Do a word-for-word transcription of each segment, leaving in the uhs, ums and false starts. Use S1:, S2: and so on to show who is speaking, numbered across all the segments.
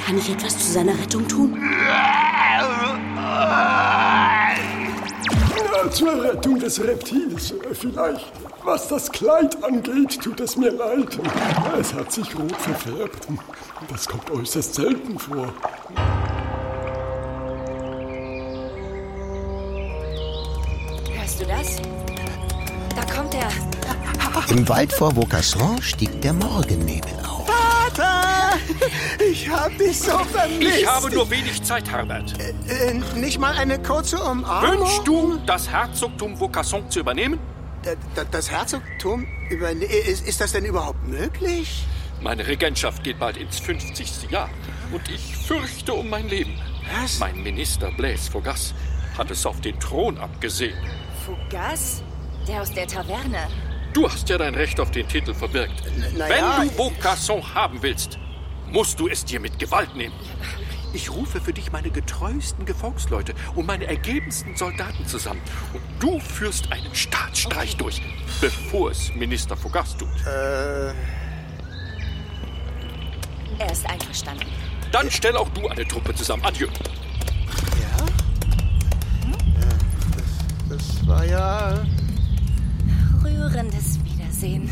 S1: Kann ich etwas zu seiner Rettung tun?
S2: Ja, zur Rettung des Reptils äh, vielleicht. Was das Kleid angeht, tut es mir leid. Es hat sich rot verfärbt. Das kommt äußerst selten vor.
S3: Hörst du das? Da kommt er.
S4: Im Wald vor Vaucasson stieg der Morgennebel auf.
S5: Vater! Ich hab dich so vermisst.
S6: Ich habe nur wenig Zeit, Herbert.
S5: Äh, äh, nicht mal eine kurze Umarmung?
S6: Wünschst du, das Herzogtum Vaucasson zu übernehmen?
S5: D- d- Das Herzogtum? Überne- ist, ist das denn überhaupt möglich?
S6: Meine Regentschaft geht bald ins fünfzigste Jahr. Und ich fürchte um mein Leben.
S5: Was?
S6: Mein Minister Blaise Faugas hat es auf den Thron abgesehen.
S3: Faugas? Der aus der Taverne.
S6: Du hast ja dein Recht auf den Titel verbirgt.
S5: Na ja,
S6: Wenn du Vaucasson haben willst, musst du es dir mit Gewalt nehmen. Ich rufe für dich meine getreuesten Gefolgsleute und meine ergebensten Soldaten zusammen. Und du führst einen Staatsstreich durch, bevor es Minister Faugas tut.
S5: Äh,
S3: Er ist einverstanden.
S6: Dann stell auch du eine Truppe zusammen. Adieu.
S5: ja? Ja, das, das war ja...
S3: Rührendes Wiedersehen.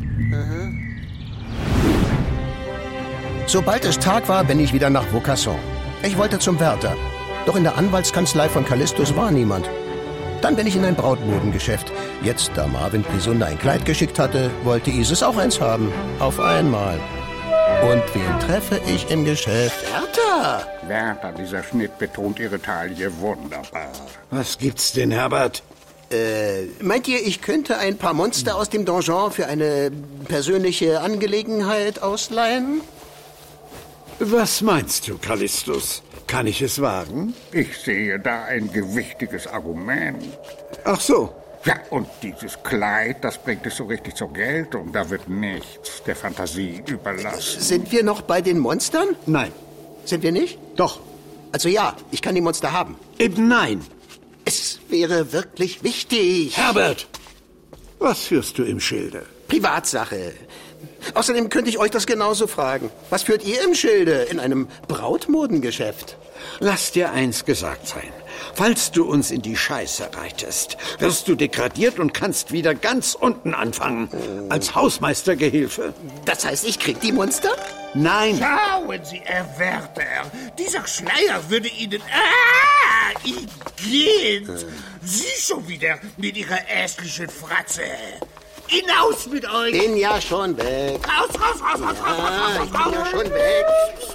S4: Sobald es Tag war, bin ich wieder nach Vaucasson. Ich wollte zum Wärter. Doch in der Anwaltskanzlei von Callistus war niemand. Dann bin ich in ein Brautmodengeschäft. Jetzt, da Marvin Prisunda ein Kleid geschickt hatte, wollte Isis auch eins haben. Auf einmal. Und wen treffe ich im Geschäft?
S5: Wärter!
S7: Wärter, dieser Schnitt betont Ihre Taille wunderbar.
S8: Was gibt's denn, Herbert?
S5: Äh, meint ihr, ich könnte ein paar Monster aus dem Donjon für eine persönliche Angelegenheit ausleihen?
S8: Was meinst du, Callistus? Kann ich es wagen?
S7: Ich sehe da ein gewichtiges Argument.
S8: Ach so.
S7: Ja, und dieses Kleid, das bringt es so richtig zur Geltung. Da wird nichts der Fantasie überlassen.
S5: Sind wir noch bei den Monstern?
S8: Nein.
S5: Sind wir nicht?
S8: Doch.
S5: Also ja, ich kann die Monster haben.
S8: Eben nein.
S5: Es wäre wirklich wichtig.
S8: Herbert! Was führst du im Schilde?
S5: Privatsache. Außerdem könnte ich euch das genauso fragen. Was führt ihr im Schilde in einem Brautmodengeschäft?
S8: Lass dir eins gesagt sein. Falls du uns in die Scheiße reitest, wirst du degradiert und kannst wieder ganz unten anfangen. Als Hausmeistergehilfe.
S5: Das heißt, ich krieg die Monster?
S8: Nein.
S9: Schauen Sie, Herr Wärter, dieser Schleier würde Ihnen... Ah, Igitt! Sie schon wieder mit Ihrer hässlichen Fratze. Hinaus mit euch!
S5: Bin ja schon weg.
S9: Raus, raus, raus, raus, raus,
S5: Ja,
S9: raus,
S5: ich
S9: raus,
S5: bin ja
S9: raus!
S5: schon weg.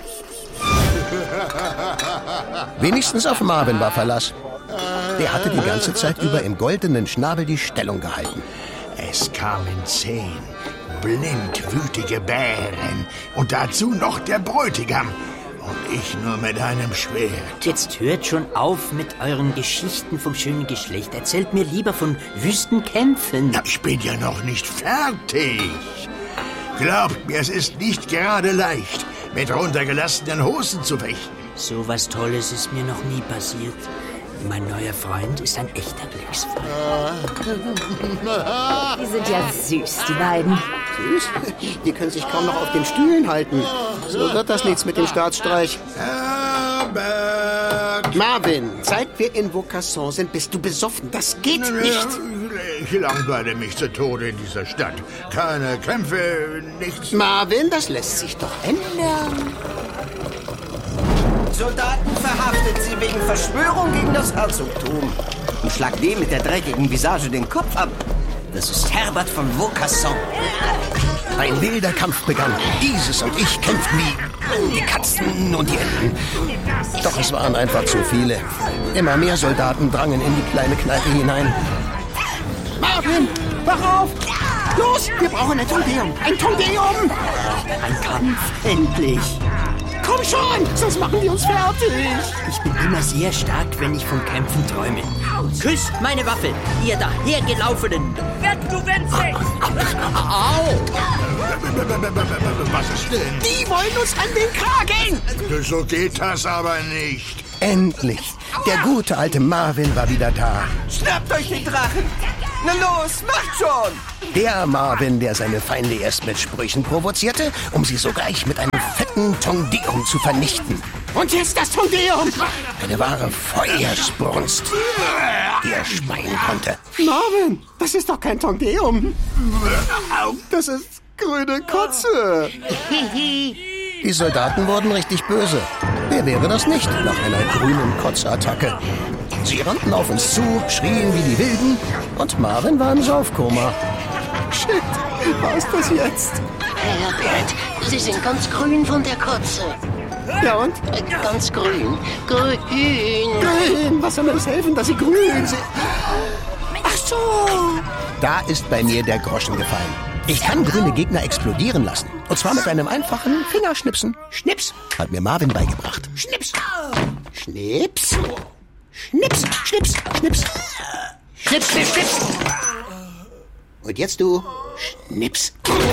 S4: Wenigstens auf Marvin war Verlass. Der hatte die ganze Zeit über im goldenen Schnabel die Stellung gehalten.
S9: Es kamen zehn blindwütige Bären und dazu noch der Bräutigam. Und ich nur mit einem Schwert.
S10: Jetzt hört schon auf mit euren Geschichten vom schönen Geschlecht. Erzählt mir lieber von Wüstenkämpfen.
S9: Ja, ich bin ja noch nicht fertig. Glaubt mir, es ist nicht gerade leicht, mit runtergelassenen Hosen zu fechten.
S10: So was Tolles ist mir noch nie passiert. Mein neuer Freund ist ein echter Glücksfall.
S3: Die sind ja süß, die beiden.
S5: Süß? Die können sich kaum noch auf den Stühlen halten. So wird das nichts mit dem Staatsstreich.
S9: Herbert!
S5: Marvin, seit wir in Vaucasson sind, bist du besoffen. Das geht nicht.
S9: Ich langweile mich zu Tode in dieser Stadt. Keine Kämpfe, nichts.
S5: Marvin, das lässt sich doch ändern.
S11: Soldaten verhaftet sie wegen Verschwörung gegen das Herzogtum. Und schlag dem mit der dreckigen Visage den Kopf ab. Das ist Herbert von Vaucasson.
S4: Ein wilder Kampf begann. Isis und ich kämpften wie die Katzen und die Enten. Doch es waren einfach zu viele. Immer mehr Soldaten drangen in die kleine Kneipe hinein.
S5: Marvin, wach auf! Los, wir brauchen ein Tondeum. Ein Tondeum!
S10: Ein Kampf, endlich.
S5: Komm schon, sonst machen die uns fertig.
S10: Ich bin immer sehr stark, wenn ich von Kämpfen träume. Küsst meine Waffe, ihr dahergelaufenen.
S9: Weg, du Winzig!
S10: Au!
S9: Was ist denn?
S5: Die wollen uns an den Kragen.
S9: So geht das aber nicht.
S4: Endlich. Der gute alte Marvin war wieder da.
S11: Schnappt euch den Drachen. Na los, macht schon.
S4: Der Marvin, der seine Feinde erst mit Sprüchen provozierte, um sie sogleich mit einem fetten Soldaten Tongdeum zu vernichten.
S5: Und jetzt das Tongdeum!
S4: Eine wahre Feuersbrunst, die er speien konnte.
S5: Marvin, das ist doch kein Tongdeum. Das ist grüne Kotze.
S4: Die Soldaten wurden richtig böse. Wer wäre das nicht nach einer grünen Kotzattacke? Sie rannten auf uns zu, schrien wie die Wilden und Marvin war im Saufkoma.
S5: Shit, was ist das jetzt?
S12: Herbert, Sie sind ganz grün von der Kotze.
S5: Ja und?
S12: Ganz grün. Grün.
S5: Grün, was soll mir das helfen, dass Sie grün sind? Ach so.
S4: Da ist bei mir der Groschen gefallen. Ich kann grüne Gegner explodieren lassen. Und zwar mit einem einfachen Fingerschnipsen.
S5: Schnips.
S4: Hat mir Marvin beigebracht.
S5: Schnips. Schnips. Schnips. Schnips. Schnips. Schnips, schnips, schnips. Und jetzt du. Schnips.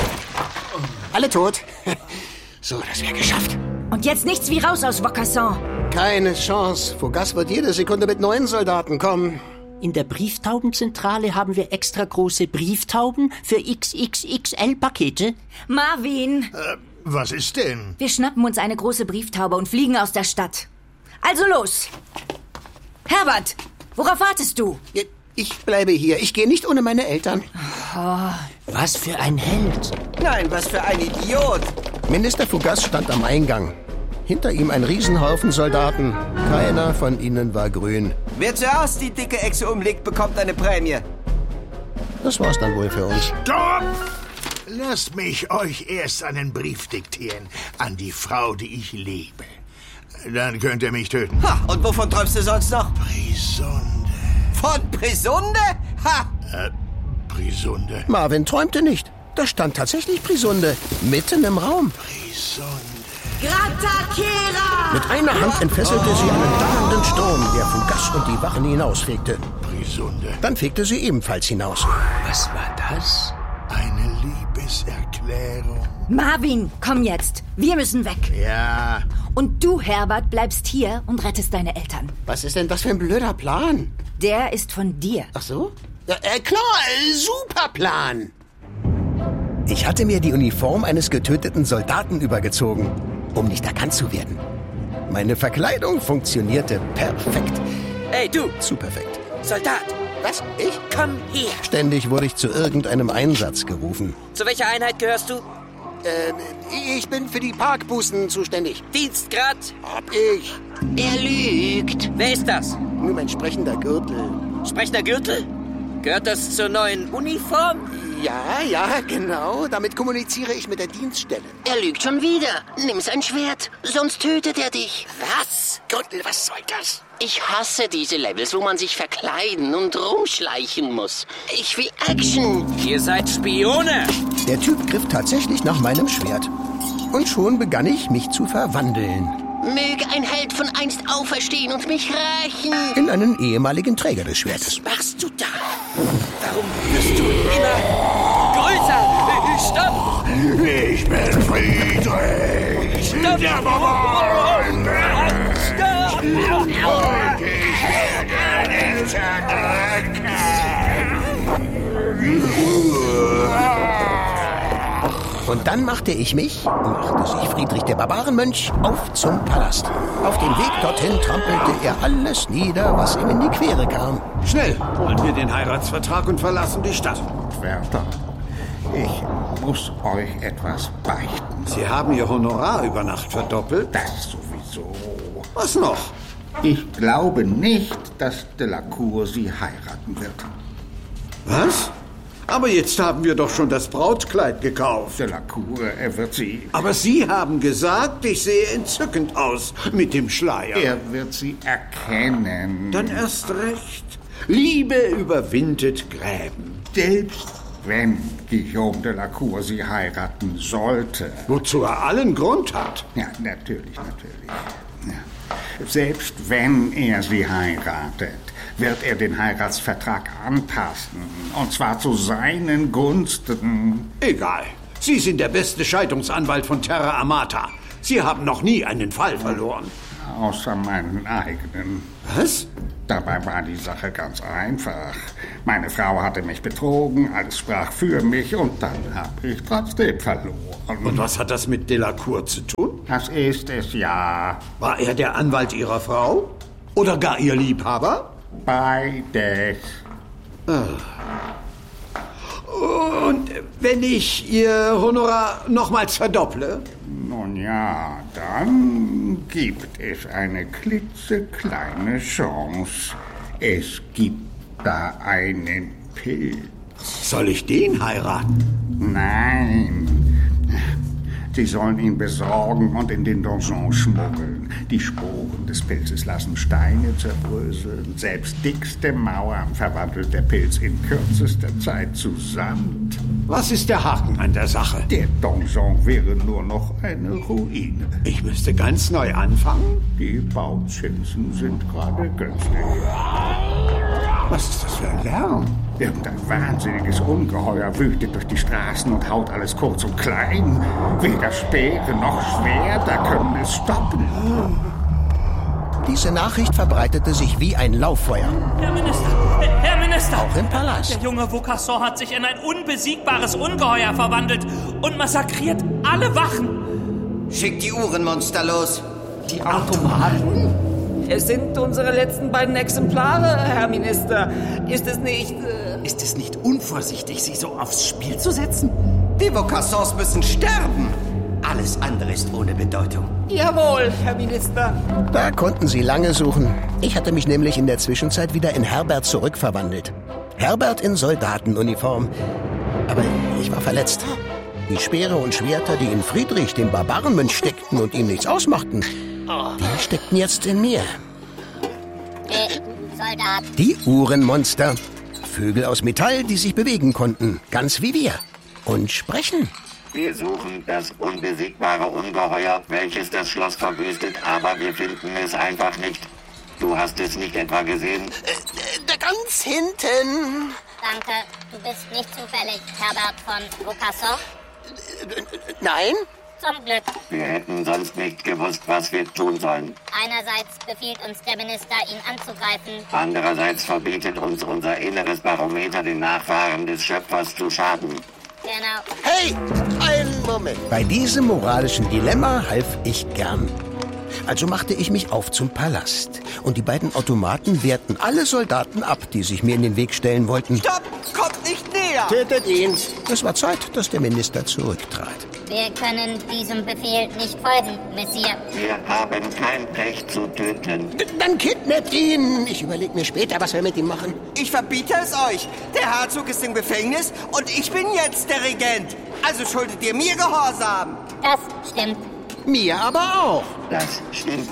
S5: Alle tot. So, das wäre geschafft.
S1: Und jetzt nichts wie raus aus Vaucassin.
S5: Keine Chance. Fougas wird jede Sekunde mit neuen Soldaten kommen.
S10: In der Brieftaubenzentrale haben wir extra große Brieftauben für X X X L-Pakete.
S1: Marvin!
S9: Äh, was ist denn?
S1: Wir schnappen uns eine große Brieftaube und fliegen aus der Stadt. Also los! Herbert, worauf wartest du?
S5: Ich bleibe hier. Ich gehe nicht ohne meine Eltern.
S10: Oh, was für ein Held.
S11: Nein, was für ein Idiot.
S4: Minister Fougas stand am Eingang. Hinter ihm ein Riesenhaufen Soldaten. Keiner von ihnen war grün.
S11: Wer zuerst die dicke Echse umlegt, bekommt eine Prämie.
S4: Das war's dann wohl für uns.
S9: Stopp! Lasst mich euch erst einen Brief diktieren an die Frau, die ich liebe. Dann könnt ihr mich töten.
S11: Ha, und wovon träumst du sonst noch?
S9: Brisunde.
S11: Von Brisunde? Ha!
S9: Äh, Brisunde?
S4: Marvin träumte nicht. Da stand tatsächlich Brisunde, mitten im Raum.
S9: Brisunde.
S1: Gratakera!
S4: Mit einer Hand entfesselte sie einen donnernden Sturm, der Fougas und die Wachen hinausfegte.
S9: Brisunde.
S4: Dann fegte sie ebenfalls hinaus.
S10: Was war das?
S9: Eine Liebeserklärung.
S1: Marvin, komm jetzt. Wir müssen weg.
S9: Ja.
S1: Und du, Herbert, bleibst hier und rettest deine Eltern.
S5: Was ist denn das für ein blöder Plan?
S1: Der ist von dir.
S5: Ach so? Ja, äh, klar, äh, super Plan.
S4: Ich hatte mir die Uniform eines getöteten Soldaten übergezogen, um nicht erkannt zu werden. Meine Verkleidung funktionierte perfekt.
S13: Hey, du!
S4: Zu perfekt.
S13: Soldat!
S5: Was? Ich?
S13: Komm her!
S4: Ständig wurde ich zu irgendeinem Einsatz gerufen.
S13: Zu welcher Einheit gehörst du?
S5: Ähm, ich bin für die Parkbußen zuständig.
S13: Dienstgrad?
S5: Hab ich.
S12: Er lügt.
S13: Wer ist das?
S5: Nur mein sprechender Gürtel.
S13: Sprechender Gürtel? Gehört das zur neuen Uniform?
S5: Ja, ja, genau. Damit kommuniziere ich mit der Dienststelle.
S12: Er lügt schon wieder. Nimm sein Schwert, sonst tötet er dich.
S5: Was? Gürtel, was soll das?
S12: Ich hasse diese Levels, wo man sich verkleiden und rumschleichen muss. Ich will Action.
S13: Ihr seid Spione!
S4: Der Typ griff tatsächlich nach meinem Schwert. Und schon begann ich, mich zu verwandeln.
S12: Möge ein Held von einst auferstehen und mich rächen.
S4: In einen ehemaligen Träger des Schwertes.
S13: Was machst du da? Warum wirst du immer größer? Stopp!
S9: Ich bin Friedrich!
S13: Stopp!
S9: Der Barbaren!
S13: Stopp!
S9: Und ich werde dich zerdrücken!
S4: Und dann machte ich mich, machte sich Friedrich der Barbarenmönch, auf zum Palast. Auf dem Weg dorthin trampelte er alles nieder, was ihm in die Quere kam.
S8: Schnell, holen wir den Heiratsvertrag und verlassen die Stadt.
S7: Wärter, ich muss euch etwas beichten.
S8: Sie haben Ihr Honorar über Nacht verdoppelt?
S7: Das sowieso.
S8: Was noch?
S7: Ich glaube nicht, dass Delacour sie heiraten wird.
S8: Was? Aber jetzt haben wir doch schon das Brautkleid gekauft.
S7: Delacour, er wird sie...
S8: Aber Sie haben gesagt, ich sehe entzückend aus mit dem Schleier.
S7: Er wird sie erkennen.
S8: Dann erst recht. Liebe überwindet Gräben.
S7: Selbst wenn Guillaume Delacour sie heiraten sollte.
S8: Wozu er allen Grund hat.
S7: Ja, natürlich, natürlich. Ja. Selbst wenn er sie heiratet, wird er den Heiratsvertrag anpassen. Und zwar zu seinen Gunsten.
S8: Egal. Sie sind der beste Scheidungsanwalt von Terra Amata. Sie haben noch nie einen Fall verloren.
S7: Außer meinen eigenen.
S8: Was?
S7: Dabei war die Sache ganz einfach. Meine Frau hatte mich betrogen, alles sprach für mich und dann habe ich trotzdem verloren.
S8: Und was hat das mit Delacour zu tun?
S7: Das ist es ja.
S8: War er der Anwalt Ihrer Frau? Oder gar Ihr Liebhaber?
S7: Beides.
S8: Und wenn ich Ihr Honorar nochmals verdopple?
S7: Nun ja, dann gibt es eine klitzekleine Chance. Es gibt da einen Pilz.
S8: Soll ich den heiraten?
S7: Nein. Sie sollen ihn besorgen und in den Donjon schmuggeln. Die Sporen des Pilzes lassen Steine zerbröseln. Selbst dickste Mauern verwandelt der Pilz in kürzester Zeit zu Sand.
S8: Was ist der Haken an der Sache?
S7: Der Donjon wäre nur noch eine Ruine.
S8: Ich müsste ganz neu anfangen?
S7: Die Bauzinsen sind gerade günstig.
S8: Was ist das für ein Lärm?
S7: Irgendein wahnsinniges Ungeheuer wütet durch die Straßen und haut alles kurz und klein. Weder Speere noch Schwerter können es stoppen.
S4: Diese Nachricht verbreitete sich wie ein Lauffeuer.
S14: Herr Minister! Herr Minister!
S4: Auch im Palast.
S14: Der junge Vaucasson hat sich in ein unbesiegbares Ungeheuer verwandelt und massakriert alle Wachen.
S11: Schickt die Uhrenmonster los.
S14: Die Automaten?
S13: Es sind unsere letzten beiden Exemplare, Herr Minister. Ist es nicht... Äh
S10: Ist es nicht unvorsichtig, sie so aufs Spiel zu setzen?
S11: Die Vaucassons müssen sterben. Alles andere ist ohne Bedeutung.
S13: Jawohl, Herr Minister.
S4: Da konnten Sie lange suchen. Ich hatte mich nämlich in der Zwischenzeit wieder in Herbert zurückverwandelt. Herbert in Soldatenuniform. Aber ich war verletzt. Die Speere und Schwerter, die in Friedrich, dem Barbarenmönch, steckten und ihm nichts ausmachten, die steckten jetzt in mir.
S15: Hey, Soldat.
S4: Die Uhrenmonster. Vögel aus Metall, die sich bewegen konnten. Ganz wie wir. Und sprechen.
S16: Wir suchen das unbesiegbare Ungeheuer, welches das Schloss verwüstet, aber wir finden es einfach nicht. Du hast es nicht etwa gesehen?
S5: Äh, da ganz hinten.
S15: Danke. Du bist nicht zufällig Herbert von Vaucasson?
S5: Nein?
S15: Zum Glück.
S16: Wir hätten sonst nicht gewusst, was wir tun sollen.
S15: Einerseits befiehlt uns der Minister, ihn anzugreifen.
S16: Andererseits verbietet uns unser inneres Barometer, den Nachfahren des Schöpfers zu schaden.
S15: Genau.
S5: Hey, einen Moment.
S4: Bei diesem moralischen Dilemma half ich gern. Also machte ich mich auf zum Palast. Und die beiden Automaten wehrten alle Soldaten ab, die sich mir in den Weg stellen wollten.
S11: Stopp! Kommt nicht näher!
S5: Tötet ihn!
S4: Es war Zeit, dass der Minister zurücktrat.
S15: Wir können diesem Befehl nicht folgen, Messier.
S16: Wir haben kein Recht zu töten.
S5: Dann kidnappt ihn. Ich überlege mir später, was wir mit ihm machen.
S11: Ich verbiete es euch. Der Herzog ist im Gefängnis und ich bin jetzt der Regent. Also schuldet ihr mir Gehorsam.
S15: Das stimmt.
S5: Mir aber auch.
S16: Das stimmt.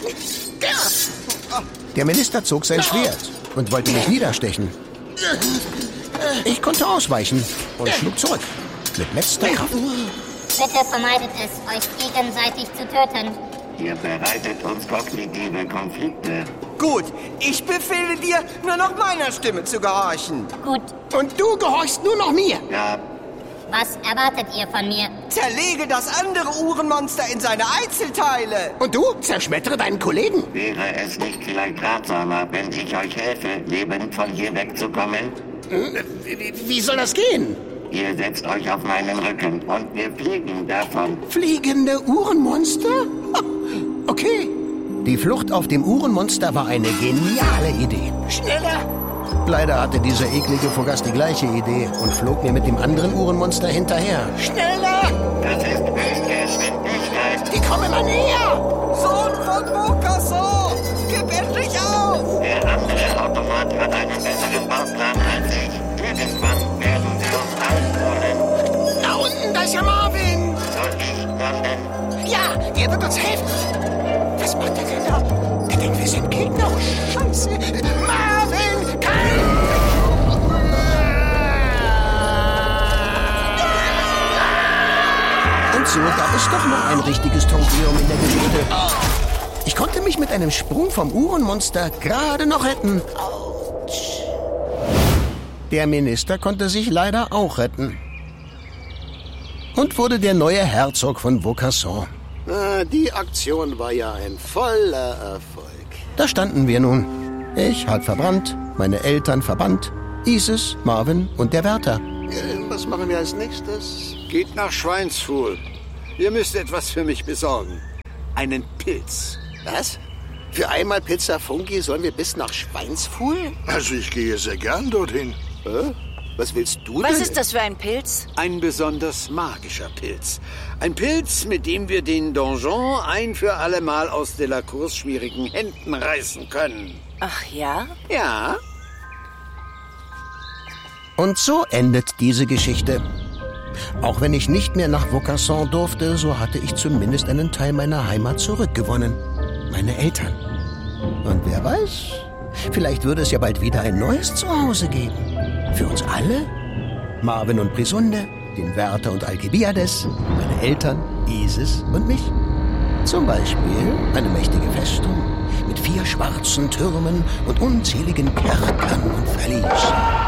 S4: Der Minister zog sein Schwert und wollte mich niederstechen. Ich konnte ausweichen und schlug zurück. Mit letzter Kraft.
S15: Bitte vermeidet es, euch gegenseitig zu töten.
S16: Ihr bereitet uns kognitive Konflikte.
S11: Gut, ich befehle dir, nur noch meiner Stimme zu gehorchen.
S15: Gut.
S5: Und du gehorchst nur noch mir.
S16: Ja.
S15: Was erwartet ihr von mir?
S11: Zerlege das andere Uhrenmonster in seine Einzelteile.
S5: Und du zerschmettere deinen Kollegen.
S16: Wäre es nicht vielleicht ratsamer, wenn ich euch helfe, lebend von hier wegzukommen?
S5: Wie soll das gehen?
S16: Ihr setzt euch auf meinen Rücken und wir fliegen davon.
S5: Fliegende Uhrenmonster? Okay.
S4: Die Flucht auf dem Uhrenmonster war eine geniale Idee.
S5: Schneller!
S4: Leider hatte dieser eklige Vogas die gleiche Idee und flog mir mit dem anderen Uhrenmonster hinterher.
S5: Schneller!
S16: Das ist Höchstgeschwindigkeit.
S5: Die kommen immer näher!
S11: Sohn von Vaucasson! Gib endlich auf!
S16: Der andere Automat hat einen besseren Bauplan als ich. Irgendwann werden wir uns einholen.
S5: Da unten, da ist ja Marvin!
S16: Soll ich landen?
S5: Ja, er wird uns helfen. Was macht er denn da? Der denkt, wir sind Gegner. Oh, Scheiße. Marvin, kein...
S4: Und so gab es doch noch ein richtiges Tonkium in der Geschichte. Ich konnte mich mit einem Sprung vom Uhrenmonster gerade noch retten. Der Minister konnte sich leider auch retten. Und wurde der neue Herzog von Vaucasson.
S5: Ah, die Aktion war ja ein voller Erfolg.
S4: Da standen wir nun. Ich halb verbrannt, meine Eltern verbannt, Isis, Marvin und der Wärter.
S5: Äh, was machen wir als nächstes?
S8: Geht nach Schweinsfuhl. Ihr müsst etwas für mich besorgen. Einen Pilz.
S5: Was? Für einmal Pizza Fungi sollen wir bis nach Schweinsfuhl?
S17: Also ich gehe sehr gern dorthin.
S5: Äh? Was willst du
S1: Was
S5: denn?
S1: ist das für ein Pilz?
S8: Ein besonders magischer Pilz. Ein Pilz, mit dem wir den Donjon ein für allemal aus Delacours schwierigen Händen reißen können.
S1: Ach ja?
S8: Ja.
S4: Und so endet diese Geschichte. Auch wenn ich nicht mehr nach Vaucasson durfte, so hatte ich zumindest einen Teil meiner Heimat zurückgewonnen. Meine Eltern. Und wer weiß, vielleicht würde es ja bald wieder ein neues Zuhause geben. Für uns alle? Marvin und Brisunde, den Wärter und Alcibiades, meine Eltern, Isis und mich. Zum Beispiel eine mächtige Festung mit vier schwarzen Türmen und unzähligen Kerkern und Verließen.